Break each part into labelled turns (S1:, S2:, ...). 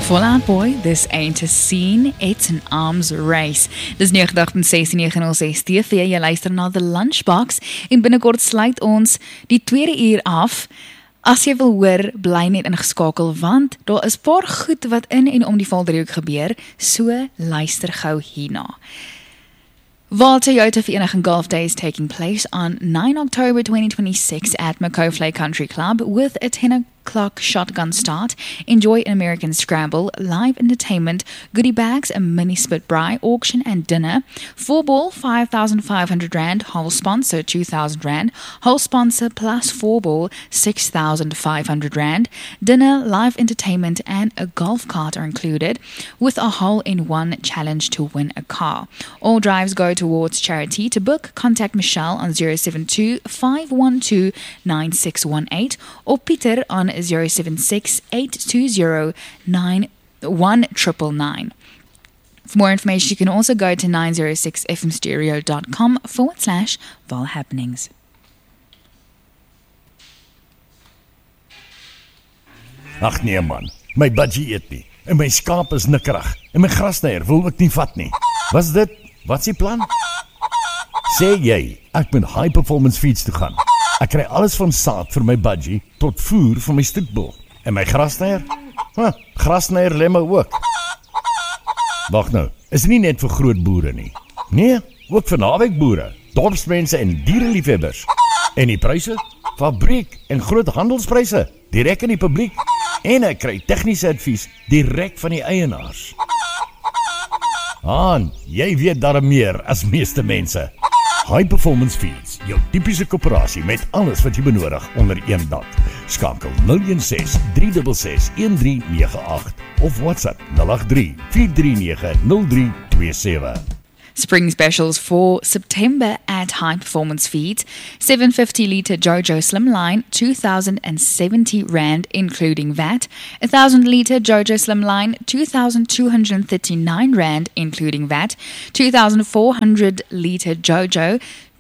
S1: Fallout Boy, this ain't a scene, it's an arms race. Dis 98.6 TV, jy luister na The Lunchbox en binnekort sluit ons die tweede uur af. As jy wil hoor, bly net ingeskakel want daar is paar goed wat in en om die Valdriehoek gebeur, so luister gou hierna. Vaal Toyota Vereniging Golf Day is taking place on 9 October 2026 at Makofle Country Club with a 10 o'clock shotgun start. Enjoy an American Scramble, live entertainment, goodie bags, a mini spit braai, auction and dinner. 4-ball, 5,500 Rand, whole sponsor 2,000 Rand, whole sponsor plus 4-ball, 6,500 Rand. Dinner, live entertainment and a golf cart are included with a hole-in-one challenge to win a car. All drives go towards charity. To book, contact Michelle on 072-512-9618 or Peter on 076-820-91999. For more information, you can also go to 906fmstereo.com/valhappenings.
S2: Ag nee man, my budgie eet nie, en my skaap is nikkerig, en my grasnyer wil ek nie vat nie. Wat is dit? Wat is die plan? Sê jy, ek moet high performance feeds toe gaan. Ek kry alles van saad vir my budgie tot voer vir my stoetbul. En my grasnyer? Grasnyer lemme ook. Wag nou, is nie net vir groot boere nie. Nee, ook vir naweekboere, dorpsmense en diereliefhebbers. En die pryse? Fabriek en groot handelspryse, direk in die publiek. En ek kry tegniese advies direk van die eienaars. Jy weet darm meer as meeste mense. High Performance Feeds, jou typiese koöperasie met alles wat jy benodig onder een dak. Skakel 016-366-1398 of WhatsApp 083-439-0327.
S1: Spring specials for September at High Performance Feeds. 750-litre Jojo Slimline, 2,070 Rand including VAT. 1,000-litre Jojo Slimline, 2,239 Rand including VAT. 2,400-litre Jojo,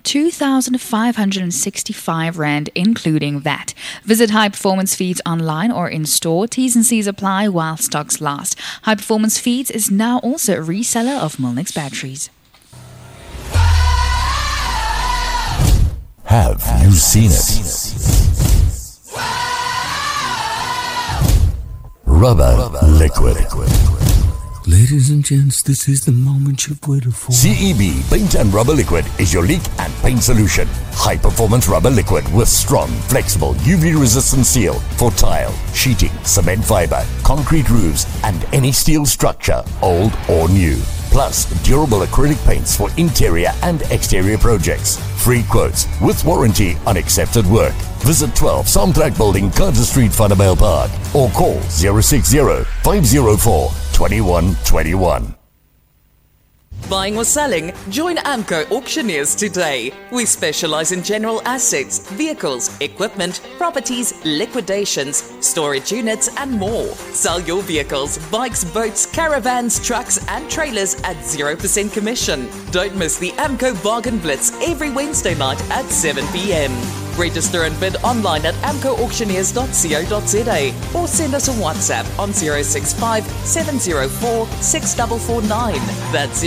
S1: 2,565 Rand including VAT. Visit High Performance Feeds online or in store. T's and C's apply while stocks last. High Performance Feeds is now also a reseller of Milnex batteries.
S3: Have you seen it? Rubber liquid.
S4: Ladies and gents, this is the moment you've waited for.
S3: CEB Paint and Rubber Liquid is your leak and paint solution. High performance rubber liquid with strong, flexible, UV resistant seal for tile, sheeting, cement fiber, concrete roofs and any steel structure, old or new. Plus, durable acrylic paints for interior and exterior projects. Free quotes with warranty on accepted work. Visit 12 Samtrack Building, Carter Street, Vanderbijl Park or call 060-504-2121.
S5: Buying or selling? Join Amco Auctioneers today. We specialize in general assets, vehicles, equipment, properties, liquidations, storage units and more. Sell your vehicles, bikes, boats, caravans, trucks and trailers at 0% commission. Don't miss the Amco Bargain Blitz every Wednesday night at 7 p.m. Register and bid online at amcoauctioneers.co.za or send us a WhatsApp on 065-704-6449. That's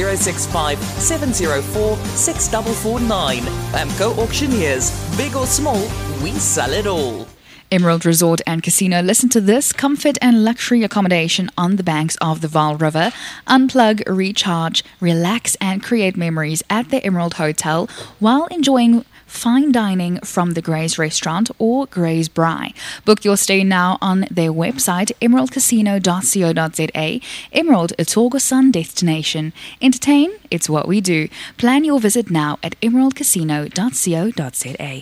S5: 065-704-6449. Amco Auctioneers. Big or small, we sell it all.
S1: Emerald Resort and Casino. Listen to this. Comfort and luxury accommodation on the banks of the Vaal River. Unplug, recharge, relax and create memories at the Emerald Hotel while enjoying fine dining from the Gray's Restaurant or Gray's Braai. Book your stay now on their website, emeraldcasino.co.za. Emerald, a Torgosan destination. Entertain, it's what we do. Plan your visit now at emeraldcasino.co.za.